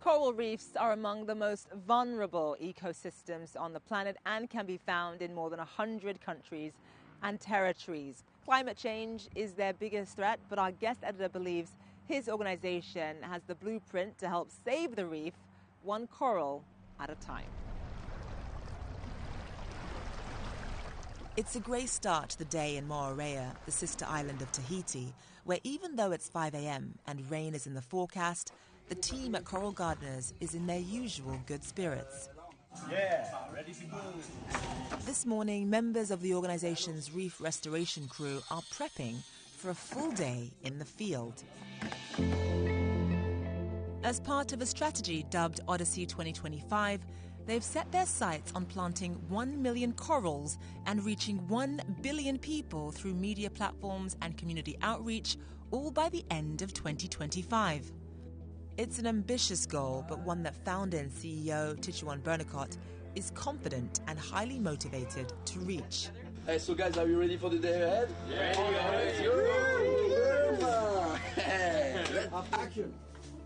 Coral reefs are among the most vulnerable ecosystems on the planet and can be found in more than 100 countries and territories. Climate change is their biggest threat, but our guest editor believes his organization has the blueprint to help save the reef, one coral at a time. It's a grey start to the day in Moorea, the sister island of Tahiti, where even though it's 5 a.m. and rain is in the forecast, the team at Coral Gardeners is in their usual good spirits. Yeah, ready to go. This morning, members of the organization's reef restoration crew are prepping for a full day in the field. As part of a strategy dubbed Odyssey 2025, they've set their sights on planting 1 million corals and reaching 1 billion people through media platforms and community outreach, all by the end of 2025. It's an ambitious goal, but one that founder and CEO Tichuan Burnacott is confident and highly motivated to reach. Hey, so guys, are you ready for the day ahead? Yeah. Action.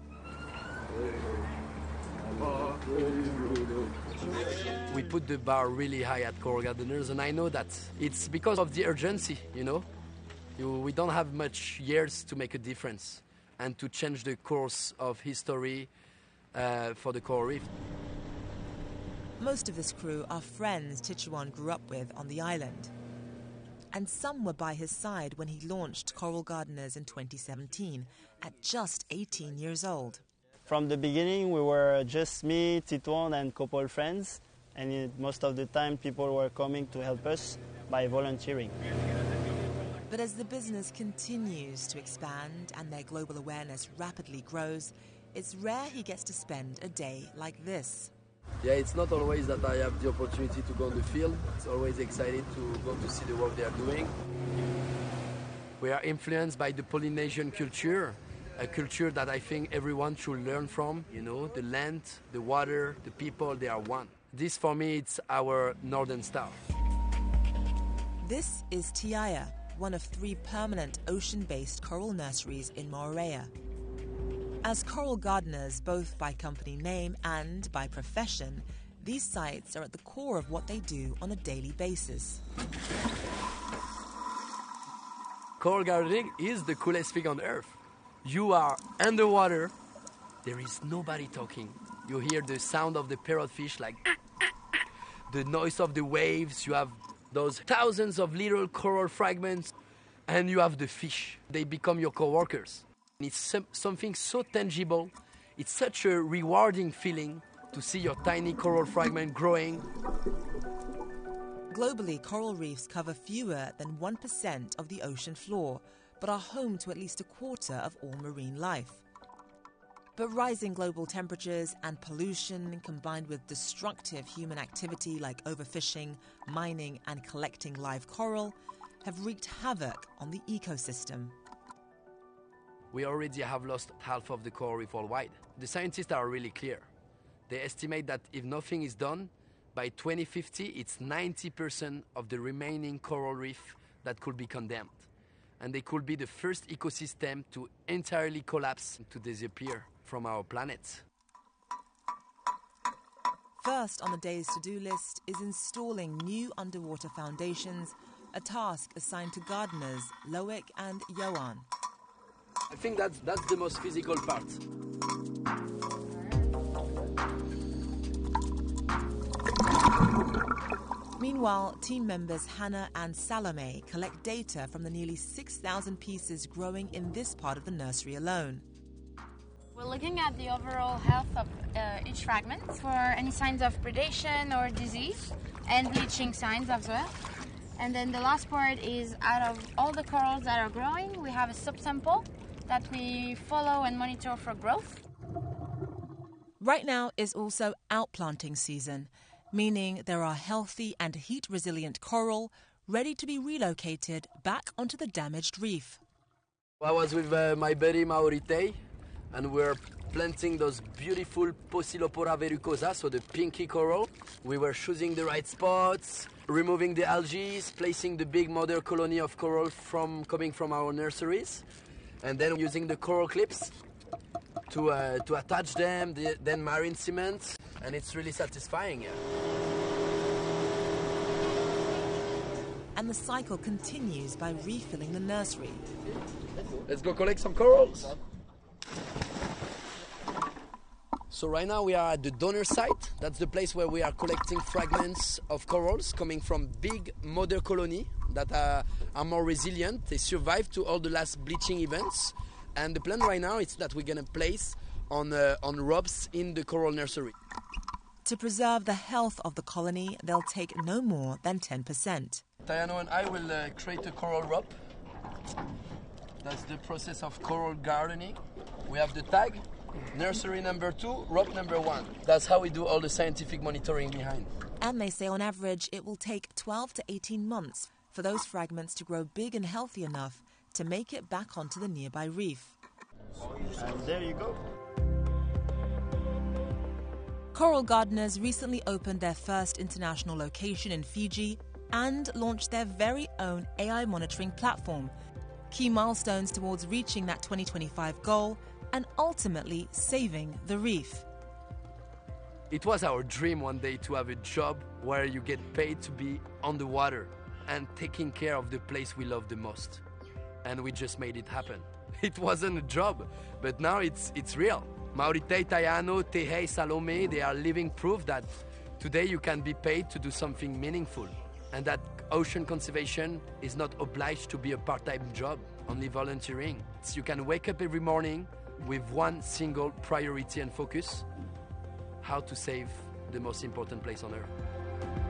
We put the bar really high at Coral Gardeners, and I know that it's because of the urgency, we don't have much years to make a difference and to change the course of history for the coral reef. Most of this crew are friends Tichuan grew up with on the island. And some were by his side when he launched Coral Gardeners in 2017, at just 18 years old. From the beginning, we were just me, Tichuan, and couple friends. And most of the time, people were coming to help us by volunteering. But as the business continues to expand and their global awareness rapidly grows, it's rare he gets to spend a day like this. Yeah, it's not always that I have the opportunity to go on the field. It's always exciting to go to see the work they are doing. We are influenced by the Polynesian culture, a culture that I think everyone should learn from. The land, the water, the people, they are one. This, for me, it's our Northern Star. This is Tiaya, one of 3 permanent ocean-based coral nurseries in Moorea. As Coral Gardeners, both by company name and by profession, these sites are at the core of what they do on a daily basis. Coral gardening is the coolest thing on earth. You are underwater, there is nobody talking. You hear the sound of the parrotfish, like the noise of the waves, you have those thousands of little coral fragments, and you have the fish. They become your co-workers. It's something so tangible. It's such a rewarding feeling to see your tiny coral fragment growing. Globally, coral reefs cover fewer than 1% of the ocean floor, but are home to at least a quarter of all marine life. But rising global temperatures and pollution, combined with destructive human activity like overfishing, mining, and collecting live coral, have wreaked havoc on the ecosystem. We already have lost half of the coral reef worldwide. The scientists are really clear. They estimate that if nothing is done, by 2050, it's 90% of the remaining coral reef that could be condemned. And they could be the first ecosystem to entirely collapse, to disappear from our planet. First on the day's to-do list is installing new underwater foundations, a task assigned to gardeners Loic and Johan. I think that's the most physical part. Meanwhile, team members Hannah and Salome collect data from the nearly 6,000 pieces growing in this part of the nursery alone. We're looking at the overall health of each fragment for any signs of predation or disease and bleaching signs as well. And then the last part is, out of all the corals that are growing, we have a subsample that we follow and monitor for growth. Right now is also outplanting season, meaning there are healthy and heat-resilient coral ready to be relocated back onto the damaged reef. I was with my buddy Maurite, and we're planting those beautiful Pocillopora verrucosa, so the pinky coral. We were choosing the right spots, removing the algae, placing the big mother colony of coral coming from our nurseries, and then using the coral clips to attach them, then marine cement, and it's really satisfying. And the cycle continues by refilling the nursery. Let's go collect some corals. So right now we are at the donor site. That's the place where we are collecting fragments of corals coming from big mother colony that are more resilient. They survived to all the last bleaching events. And the plan right now is that we're going to place on ropes in the coral nursery. To preserve the health of the colony, they'll take no more than 10%. Tayano and I will create a coral rope. That's the process of coral gardening. We have the tag, nursery number 2, rope number 1. That's how we do all the scientific monitoring behind. And they say on average it will take 12 to 18 months for those fragments to grow big and healthy enough to make it back onto the nearby reef. And there you go. Coral gardeners recently opened their first international location in Fiji and launched their very own AI monitoring platform. Key milestones towards reaching that 2025 goal and ultimately saving the reef. It was our dream one day to have a job where you get paid to be on the water and taking care of the place we love the most. And we just made it happen. It wasn't a job, but now it's real. Maurite, Tayano, Tehei, Salome, they are living proof that today you can be paid to do something meaningful, and that ocean conservation is not obliged to be a part-time job, only volunteering. So you can wake up every morning with one single priority and focus: how to save the most important place on Earth.